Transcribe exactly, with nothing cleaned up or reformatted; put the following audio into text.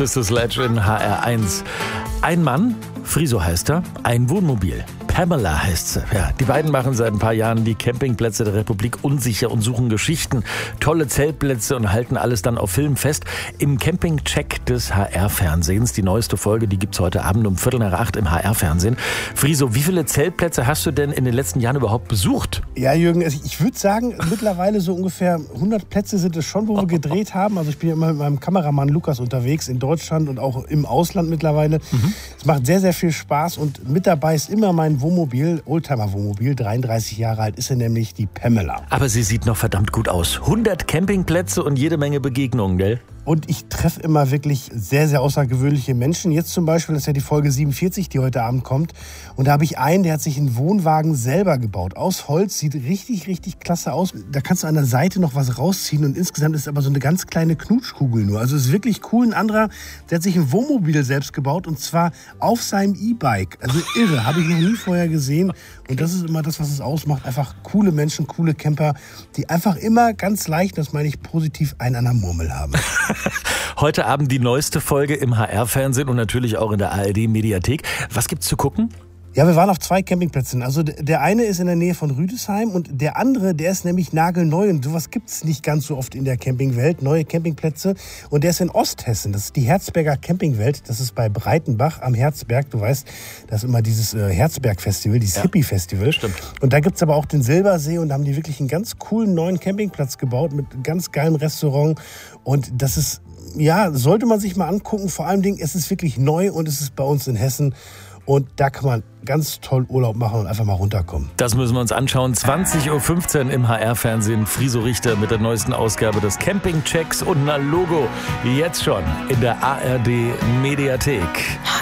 Sister Sledge in H R eins. Ein Mann, Friso heißt er, ein Wohnmobil. Pamela heißt sie. Ja, die beiden machen seit ein paar Jahren die Campingplätze der Republik unsicher und suchen Geschichten, tolle Zeltplätze und halten alles dann auf Film fest. Im Camping-Check des H R-Fernsehens. Die neueste Folge, die gibt's heute Abend um Viertel nach acht im H R-Fernsehen. Friso, wie viele Zeltplätze hast du denn in den letzten Jahren überhaupt besucht? Ja, Jürgen, ich würde sagen, mittlerweile so ungefähr hundert Plätze sind es schon, wo wir gedreht haben. Also ich bin ja immer mit meinem Kameramann Lukas unterwegs in Deutschland und auch im Ausland mittlerweile. Mhm. Es macht sehr, sehr viel Spaß und mit dabei ist immer mein Wohnmobil, Oldtimer-Wohnmobil, dreiunddreißig Jahre alt ist er nämlich, die Pamela. Aber sie sieht noch verdammt gut aus. hundert Campingplätze und jede Menge Begegnungen, gell? Und ich treffe immer wirklich sehr, sehr außergewöhnliche Menschen. Jetzt zum Beispiel, das ist ja die Folge siebenundvierzig, die heute Abend kommt. Und da habe ich einen, der hat sich einen Wohnwagen selber gebaut. Aus Holz, sieht richtig, richtig klasse aus. Da kannst du an der Seite noch was rausziehen. Und insgesamt ist es aber so eine ganz kleine Knutschkugel nur. Also es ist wirklich cool. Ein anderer, der hat sich ein Wohnmobil selbst gebaut. Und zwar auf seinem E-Bike. Also irre, habe ich noch nie vorher gesehen. Und das ist immer das, was es ausmacht. Einfach coole Menschen, coole Camper, die einfach immer ganz leicht, das meine ich positiv, einen an der Murmel haben. Heute Abend die neueste Folge im H R-Fernsehen und natürlich auch in der A R D-Mediathek. Was gibt's zu gucken? Ja, wir waren auf zwei Campingplätzen. Also der eine ist in der Nähe von Rüdesheim und der andere, der ist nämlich nagelneu. Und sowas gibt's nicht ganz so oft in der Campingwelt, neue Campingplätze. Und der ist in Osthessen, das ist die Herzberger Campingwelt. Das ist bei Breitenbach am Herzberg. Du weißt, das ist immer dieses äh, Herzberg-Festival, dieses ja, Hippie-Festival. Stimmt. Und da gibt's aber auch den Silbersee und da haben die wirklich einen ganz coolen neuen Campingplatz gebaut mit ganz geilem Restaurant. Und das ist, ja, sollte man sich mal angucken. Vor allem, es ist wirklich neu und es ist bei uns in Hessen. Und da kann man ganz toll Urlaub machen und einfach mal runterkommen. Das müssen wir uns anschauen. zwanzig Uhr fünfzehn im H R-Fernsehen. Friso Richter mit der neuesten Ausgabe des Camping-Checks und einer Logo. Jetzt schon in der A R D-Mediathek.